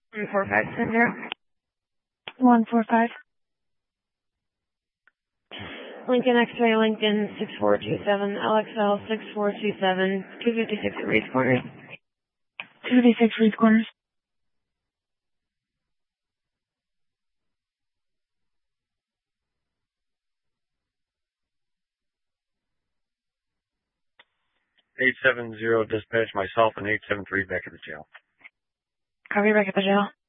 145 Center. 145. Lincoln X-ray, Lincoln 6427, LXL 6427, 256 Reeds Corners. 256 Reeds Corners. Eight 7-0 dispatch myself and 873 back at the jail. Copy, back at the jail.